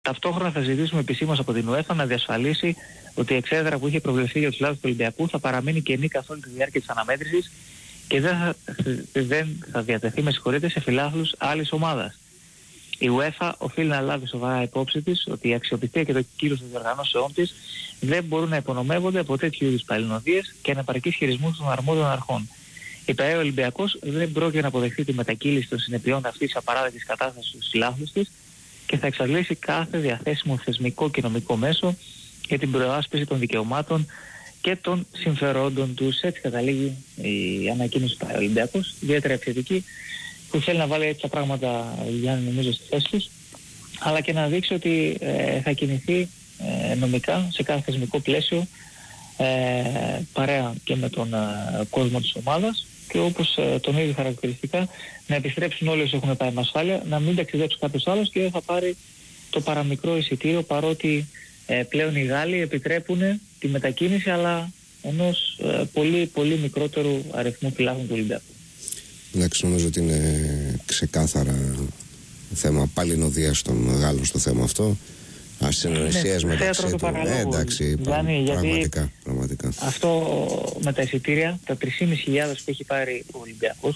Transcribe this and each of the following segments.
Ταυτόχρονα θα ζητήσουμε επισήμως από την UEFA να διασφαλίσει ότι η εξέδρα που είχε προβλεφθεί για τους φιλάθλους του Ολυμπιακού θα παραμείνει κενή καθ' όλη τη διάρκεια της αναμέτρησης και δεν θα διατεθεί, σε φιλάθλους άλλης ομάδας. Η UEFA οφείλει να λάβει σοβαρά υπόψη της ότι η αξιοπιστία και το κύριο των διοργανώσεών της δεν μπορούν να υπονομεύονται από τέτοιου είδους παλινοδίες και ανεπαρκείς χειρισμούς των αρμόδιων αρχών. Η ΠαΕ Ολυμπιακός δεν πρόκειται να αποδεχθεί τη μετακύληση των συνεπειών αυτής της απαράδεκτης κατάστασης στους φιλάθλους της και θα εξαντλήσει κάθε διαθέσιμο θεσμικό και νομικό μέσο για την προάσπιση των δικαιωμάτων και των συμφερόντων τους. Έτσι καταλήγει η ανακοίνωση του ΠαΕ Ολυμπιακός, ιδιαίτερα επιθετική, που θέλει να βάλει έτσι τα πράγματα, Γιάννη, νομίζω, στη θέση τους, αλλά και να δείξει ότι θα κινηθεί νομικά σε κάθε θεσμικό πλαίσιο, παρέα και με τον κόσμο της ομάδας, και όπως τον ίδιο χαρακτηριστικά να επιστρέψουν όλοι όσοι έχουν πάει με ασφάλεια, να μην ταξιδέψει κάποιος άλλος και δεν θα πάρει το παραμικρό εισιτήριο, παρότι πλέον οι Γάλλοι επιτρέπουν τη μετακίνηση, αλλά ενός πολύ πολύ μικρότερου αριθμού φιλάθλων του Ολυμπιακού. Εντάξει, νομίζω ότι είναι ξεκάθαρα θέμα παλινοδίας των Γάλλων στο θέμα αυτό. Ασυνεργασίες μεταξύ του. Εντάξει, πραγματικά. Αυτό με τα εισιτήρια, τα 3.500 που είχε πάρει ο Ολυμπιακός,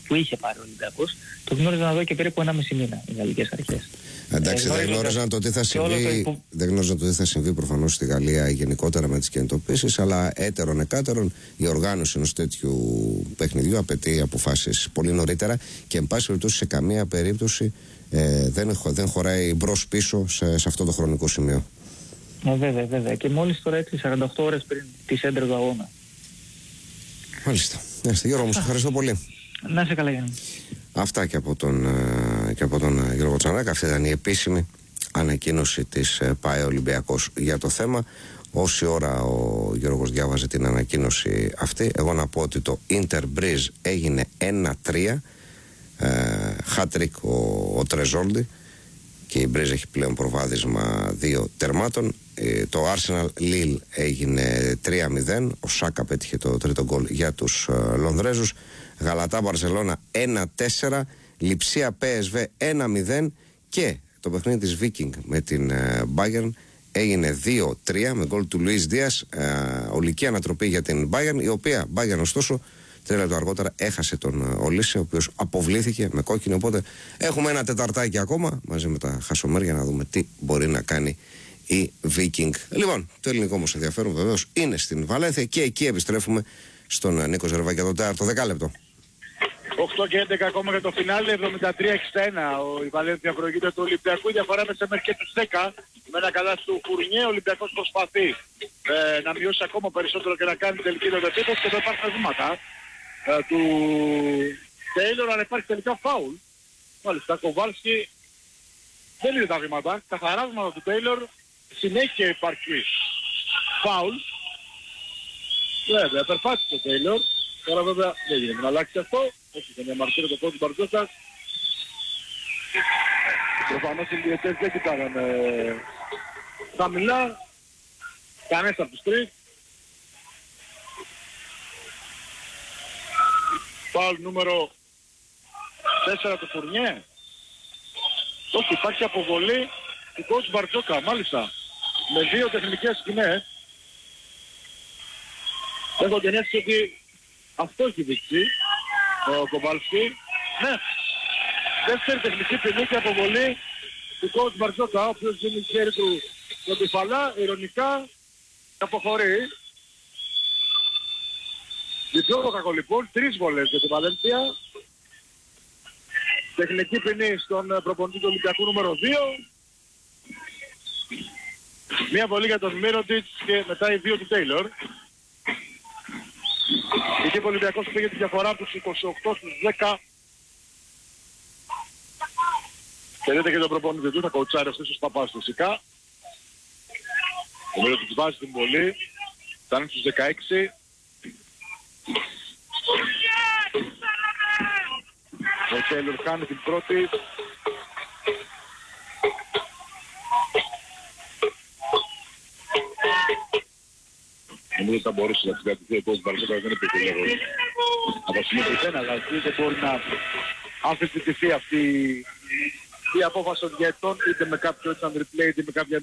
το γνώριζαν εδώ και περίπου 1,5 μήνα οι γαλλικές αρχές. Εντάξει, δεν γνώριζαν το τι θα συμβεί. Δεν γνώριζαν το τι θα συμβεί προφανώς στη Γαλλία γενικότερα με τις κινητοποίησεις, αλλά έτερον εκάτερον η οργάνωση ενός τέτοιου παιχνιδιού απαιτεί αποφάσεις πολύ νωρίτερα και εν πάση περιπτώσει σε καμία περίπτωση δεν χωράει μπρος πίσω σε αυτό το χρονικό σημείο. Βέβαια. Και μόλις τώρα έτσι 48 ώρες πριν τη έντρα του αγώνα. Μάλιστα. Γιώργο μου, σε ευχαριστώ πολύ. Να είσαι καλά, Γιάννη. Αυτά και από τον Γιώργο Τσανάκα. Αυτή ήταν η επίσημη ανακοίνωση της ΠαΕ Ολυμπιακός για το θέμα. Όση ώρα ο Γιώργος διάβαζε την ανακοίνωση αυτή, εγώ να πω ότι το Inter Breeze έγινε 1-3, hat-trick ο Τρεζόλντι, και η Breeze έχει πλέον προβάδισμα 2 τερμάτων. Το Arsenal Lille έγινε 3-0, ο Σάκα πέτυχε το τρίτο γκολ για τους Λονδρέζους. Γαλατά Μπαρσελόνα 1-4, Λιψία PSV 1-0 και το παιχνίδι της Viking με την Bayern έγινε 2-3 με γκολ του Λουίς Δίας, ολική ανατροπή για την Bayern, η οποία Bayern ωστόσο 3 λεπτά αργότερα έχασε τον Ολύσε, ο οποίος αποβλήθηκε με κόκκινη. Οπότε έχουμε ένα τεταρτάκι ακόμα μαζί με τα χασομέρια να δούμε τι μπορεί να κάνει η Viking. Λοιπόν, το ελληνικό μας ενδιαφέρον βεβαίως είναι στην Βαλένθια και εκεί επιστρέφουμε στον Νίκο Ζερβάκη για το τέταρτο δεκάλεπτο. 8 και 11 ακόμα για το φινάλε, 73-61. Η Βαλένθια προηγείται του Ολυμπιακού, η διαφορά μέσα μέχρι και τους 10. Με ένα καλάθι του Φουρνιέ, ο Ολυμπιακός προσπαθεί να μειώσει ακόμα περισσότερο και να κάνει τελική επίθεση, και εδώ υπάρχουν βήματα του Τέιλορ, αλλά υπάρχει τελικά φάουλ. Μάλιστα, Κοβάλσκι δεν είναι τα βήματα, καθαρά βήματα του Τέιλορ, συνέχεια υπάρχει φάουλ. Βέβαια, περπάτησε ο Τέιλορ, τώρα βέβαια δεν γίνεται να αλλάξει αυτό, όχι δεν διαμαρτύρεται το πόδι Μπαρτζόκας. Προφανώς οι διαιτές δεν κοιτάγανε χαμηλά, κανένας από τους τρεις. Φάουλ νούμερο 4 του Φουρνιέ. Όχι, υπάρχει αποβολή του coach Μπαρτζόκα, μάλιστα, με 2 τεχνικές σκηνές. Έχω την αίσθηση ότι αυτό έχει δείξει ο Κοβάλσκι. Ναι, δεύτερη τεχνική ποινή και αποβολή του coach Μπαρτζόκα, ο οποίος δίνει χέρι του στον Τυφαλά, ειρωνικά αποχωρεί. Διπλό κακό λοιπόν, 3 βολές για την Βαλένθια. Τεχνική ποινή στον προπονητή του Ολυμπιακού νούμερο 2. Μία βολή για τον Μίροτιτς και μετά οι 2 του Τέιλορ. Εκεί ο Ολυμπιακός πήγε τη διαφορά από τους 28 στους 10. Και δείτε και τον προπονητή του, θα κοουτσάρει αυτός στους Παπάς φυσικά. Ο Μίροτιτς βάζει την βολή, φτάνει στους 16. Ο Τέιλορ κάνει την πρώτη. Νομίζω θα μπορούσε να συγκρατηθεί ο κόσμος Μπαρτζόκα, δεν υπήρχε λόγος από σημείο που δεν, αλλά δεν μπορεί να αμφισβητηθεί αυτή η απόφαση των διαιτητών, είτε με κάποιο instant replay είτε με κάποια